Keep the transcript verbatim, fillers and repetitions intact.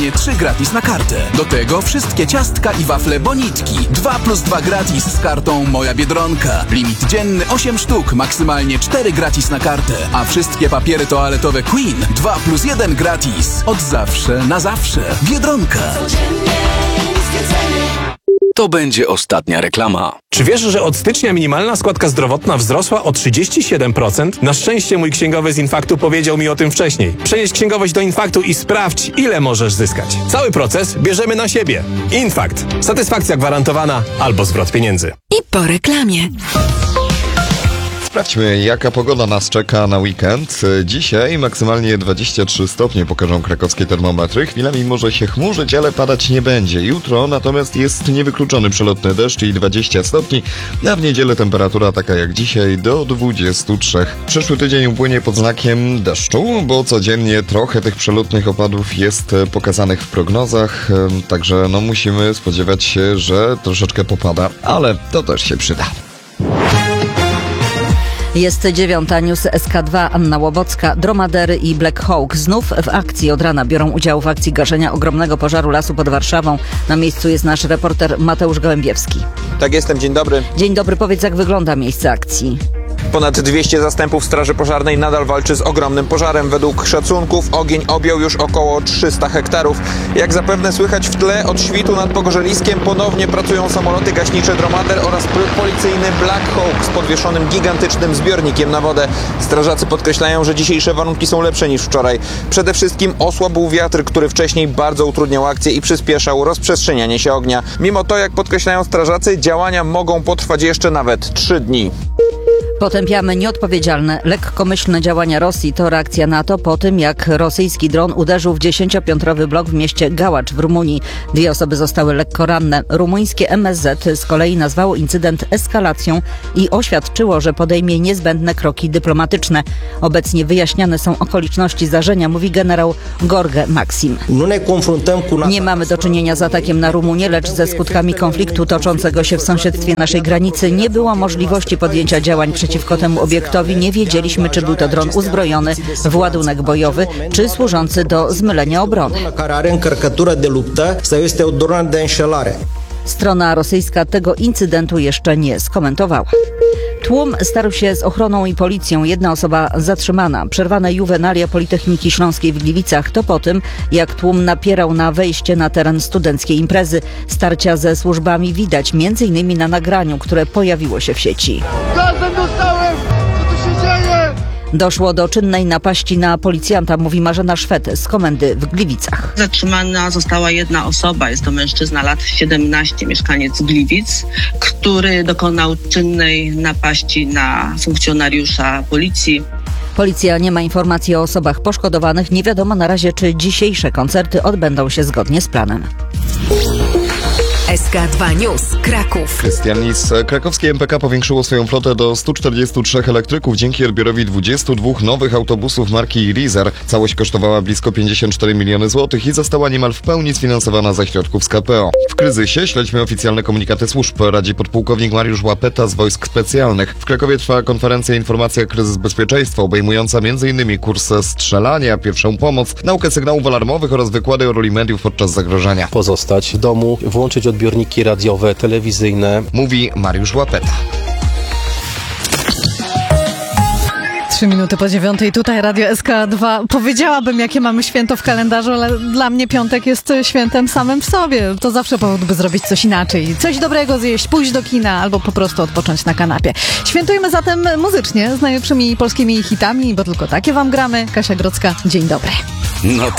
maksymalnie trzy gratis na kartę. Do tego wszystkie ciastka i wafle Bonitki. dwa plus dwa gratis z kartą Moja Biedronka. Limit dzienny osiem sztuk, maksymalnie cztery gratis na kartę. A wszystkie papiery toaletowe Queen dwa plus jeden gratis. Od zawsze na zawsze. Biedronka. To będzie ostatnia reklama. Czy wiesz, że od stycznia minimalna składka zdrowotna wzrosła o trzydzieści siedem procent? Na szczęście mój księgowy z Infaktu powiedział mi o tym wcześniej. Przenieś księgowość do Infaktu i sprawdź, ile możesz zyskać. Cały proces bierzemy na siebie. Infakt. Satysfakcja gwarantowana albo zwrot pieniędzy. I po reklamie. Sprawdźmy, jaka pogoda nas czeka na weekend. Dzisiaj maksymalnie dwadzieścia trzy stopnie pokażą krakowskie termometry. Chwilami może się chmurzyć, ale padać nie będzie. Jutro natomiast jest niewykluczony przelotny deszcz i dwadzieścia stopni, a w niedzielę temperatura taka jak dzisiaj do dwudziestu trzech. Przyszły tydzień upłynie pod znakiem deszczu, bo codziennie trochę tych przelotnych opadów jest pokazanych w prognozach, także no musimy spodziewać się, że troszeczkę popada, ale to też się przyda. Jest dziewiąta, news S K dwa, Anna Łobocka. Dromadery i Black Hawk znów w akcji od rana biorą udział w akcji gaszenia ogromnego pożaru lasu pod Warszawą. Na miejscu jest nasz reporter Mateusz Gołębiewski. Tak jestem, dzień dobry. Dzień dobry, powiedz, jak wygląda miejsce akcji. Ponad dwieście zastępów Straży Pożarnej nadal walczy z ogromnym pożarem. Według szacunków ogień objął już około trzysta hektarów. Jak zapewne słychać w tle, od świtu nad Pogorzeliskiem ponownie pracują samoloty gaśnicze Dromader oraz policyjny Black Hawk z podwieszonym gigantycznym zbiornikiem na wodę. Strażacy podkreślają, że dzisiejsze warunki są lepsze niż wczoraj. Przede wszystkim osłabł wiatr, który wcześniej bardzo utrudniał akcję i przyspieszał rozprzestrzenianie się ognia. Mimo to, jak podkreślają strażacy, działania mogą potrwać jeszcze nawet trzy dni. Potępiamy nieodpowiedzialne, lekkomyślne działania Rosji. To reakcja na to po tym, jak rosyjski dron uderzył w dziesięciopiętrowy blok w mieście Gałacz w Rumunii. Dwie osoby zostały lekko ranne. Rumuńskie M S Z z kolei nazwało incydent eskalacją i oświadczyło, że podejmie niezbędne kroki dyplomatyczne. Obecnie wyjaśniane są okoliczności zdarzenia, mówi generał Gorge Maxim. Nie mamy do czynienia z atakiem na Rumunię, lecz ze skutkami konfliktu toczącego się w sąsiedztwie naszej granicy. Nie było możliwości podjęcia działań przeciwko temu obiektowi. Nie wiedzieliśmy, czy był to dron uzbrojony w ładunek bojowy, czy służący do zmylenia obrony. Strona rosyjska tego incydentu jeszcze nie skomentowała. Tłum starł się z ochroną i policją. Jedna osoba zatrzymana. Przerwane juwenalia Politechniki Śląskiej w Gliwicach to po tym, jak tłum napierał na wejście na teren studenckiej imprezy. Starcia ze służbami widać między innymi na nagraniu, które pojawiło się w sieci. Gazem dostałem! Co tu się dzieje? Doszło do czynnej napaści na policjanta, mówi Marzena Szwed z komendy w Gliwicach. Zatrzymana została jedna osoba, jest to mężczyzna lat siedemnaście, mieszkaniec Gliwic, który dokonał czynnej napaści na funkcjonariusza policji. Policja nie ma informacji o osobach poszkodowanych. Nie wiadomo na razie, czy dzisiejsze koncerty odbędą się zgodnie z planem. S K dwa News, Kraków. Krystian Lis. Krakowskie M P K powiększyło swoją flotę do stu czterdziestu trzech elektryków dzięki odbiorowi dwudziestu dwóch nowych autobusów marki Rizar. Całość kosztowała blisko pięćdziesiąt cztery miliony złotych i została niemal w pełni sfinansowana ze środków z K P O. W kryzysie śledźmy oficjalne komunikaty służb, radzi podpułkownik Mariusz Łapeta z Wojsk Specjalnych. W Krakowie trwa konferencja Informacja Kryzys Bezpieczeństwa, obejmująca między innymi kurs strzelania, pierwszą pomoc, naukę sygnałów alarmowych oraz wykłady o roli mediów podczas zagrożenia. Pozostać w domu, włączyć odbiorniki radiowe, telewizyjne, mówi Mariusz Łapeta. Trzy minuty po dziewiątej, tutaj Radio S K dwa. Powiedziałabym, jakie mamy święto w kalendarzu, ale dla mnie piątek jest świętem samym w sobie. To zawsze powód, by zrobić coś inaczej. Coś dobrego zjeść, pójść do kina albo po prostu odpocząć na kanapie. Świętujmy zatem muzycznie z najlepszymi polskimi hitami, bo tylko takie wam gramy. Kasia Grodzka, dzień dobry. No